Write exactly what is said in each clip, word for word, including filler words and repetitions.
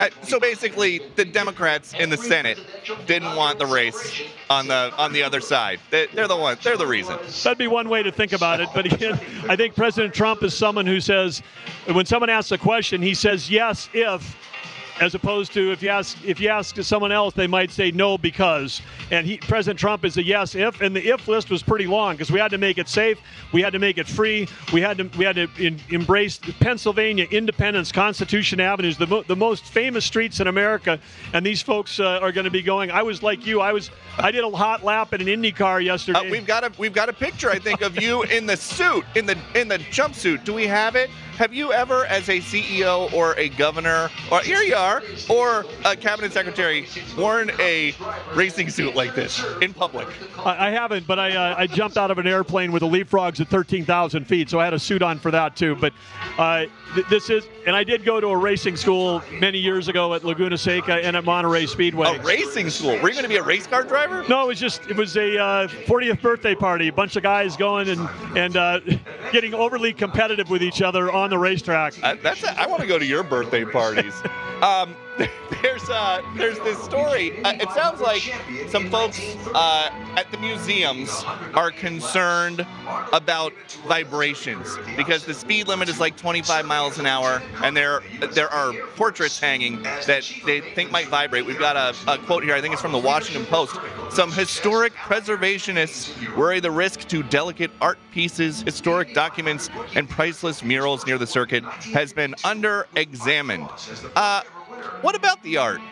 Uh, so basically, the Democrats in the Senate didn't want the race on the on the other side. They, they're the one. They're the reason. That'd be one way to think about it. But again, I think President Trump is someone who says, when someone asks a question, he says yes if. As opposed to if you ask if you ask someone else, they might say no because. And he, President Trump is a yes if, and the if list was pretty long because we had to make it safe, we had to make it free, we had to we had to in, embrace Pennsylvania Independence, Constitution Avenues, the mo- the most famous streets in America. And these folks uh, are going to be going. I was like you, I was I did a hot lap in an Indy car yesterday. Uh, we've got a we've got a picture, I think, of you in the suit, in the in the jumpsuit. Do we have it? Have you ever, as a C E O or a governor, or here you are, or a cabinet secretary, worn a racing suit like this in public? I, I haven't, but I uh, I jumped out of an airplane with the leapfrogs at thirteen thousand feet, so I had a suit on for that too. But uh, th- this is, and I did go to a racing school many years ago at Laguna Seca and at Monterey Speedway. A racing school? Were you going to be a race car driver? No, it was just it was a uh, fortieth birthday party. A bunch of guys going and and uh, getting overly competitive with each other on the racetrack. Uh, that's a, I want to go to your birthday parties. um, there's uh, there's this story. Uh, it sounds like some folks uh, at the museums are concerned about vibrations because the speed limit is like twenty-five miles an hour, and there there are portraits hanging that they think might vibrate. We've got a, a quote here. I think it's from the Washington Post. Some historic preservationists worry the risk to delicate art pieces, historic documents, and priceless murals near the circuit has been under-examined. Uh, what about the art?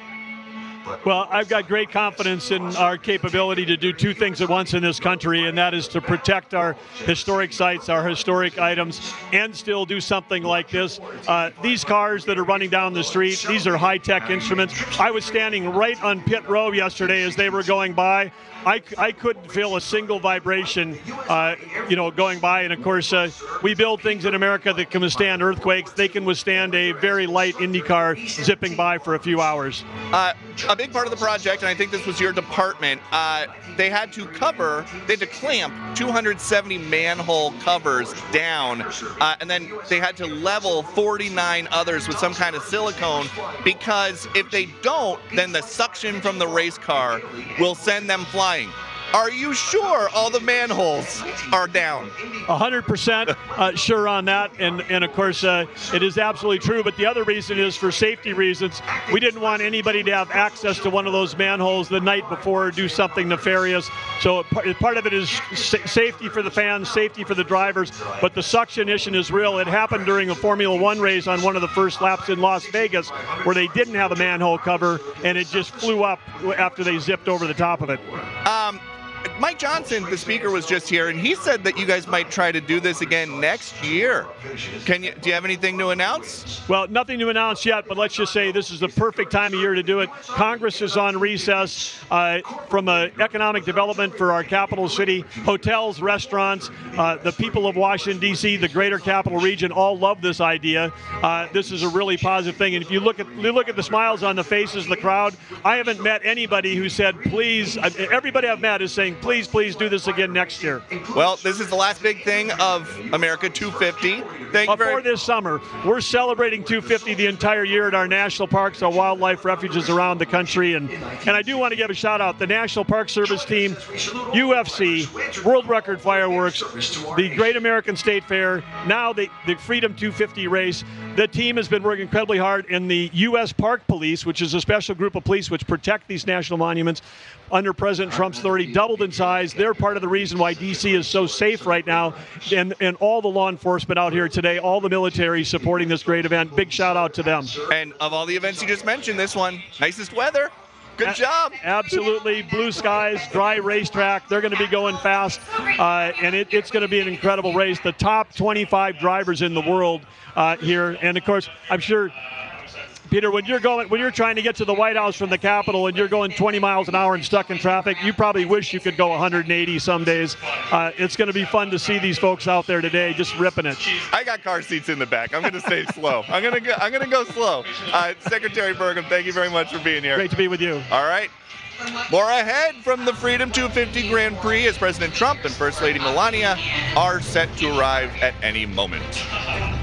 Well, I've got great confidence in our capability to do two things at once in this country, and that is to protect our historic sites, our historic items, and still do something like this. Uh, these cars that are running down the street, these are high-tech instruments. I was standing right on pit row yesterday as they were going by. I, I couldn't feel a single vibration, uh, you know, going by. And of course, uh, we build things in America that can withstand earthquakes. They can withstand a very light Indy car zipping by for a few hours. Uh, a big part of the project, and I think this was your department, uh, they had to cover, they had to clamp two hundred seventy manhole covers down, uh, and then they had to level forty-nine others with some kind of silicone, because if they don't, then the suction from the race car will send them flying. Are you sure all the manholes are down? one hundred percent uh, sure on that, and and of course uh, it is absolutely true, but the other reason is for safety reasons. We didn't want anybody to have access to one of those manholes the night before or do something nefarious, so part of it is safety for the fans, safety for the drivers, but the suction issue is real. It happened during a Formula One race on one of the first laps in Las Vegas where they didn't have a manhole cover, and it just flew up after they zipped over the top of it. Um, Mike Johnson, the speaker, was just here, and he said that you guys might try to do this again next year. Can you? Do you have anything to announce? Well, nothing to announce yet, but let's just say this is the perfect time of year to do it. Congress is on recess uh, from uh, economic development for our capital city, hotels, restaurants, uh, the people of Washington, D C, the greater capital region all love this idea. Uh, this is a really positive thing, and if you look at you look at the smiles on the faces of the crowd, I haven't met anybody who said, please, everybody I've met is saying, please, please do this again next year. Well, this is the last big thing of America two fifty. Thank you very much. For this summer, we're celebrating two fifty the entire year at our national parks, our wildlife refuges around the country. And, and I do want to give a shout out. The National Park Service team, U F C, World Record Fireworks, the Great American State Fair, now the, the Freedom two fifty race. The team has been working incredibly hard, and the U S Park Police, which is a special group of police which protect these national monuments under President Trump's authority, doubled in size. They're part of the reason why D C is so safe right now, and, and all the law enforcement out here today, all the military supporting this great event. Big shout out to them. And of all the events you just mentioned, this one, nicest weather. Good job. Absolutely. Blue skies, dry racetrack. They're going to be going fast, uh, and it, it's going to be an incredible race. The top twenty-five drivers in the world uh, here. And, of course, I'm sure, Peter, when you're going, when you're trying to get to the White House from the Capitol and you're going twenty miles an hour and stuck in traffic, you probably wish you could go one hundred eighty some days. Uh, it's going to be fun to see these folks out there today, just ripping it. I got car seats in the back. I'm going to stay slow. I'm going to go. I'm going to go slow. Uh, Secretary Burgum, thank you very much for being here. Great to be with you. All right. More ahead from the Freedom two fifty Grand Prix as President Trump and First Lady Melania are set to arrive at any moment.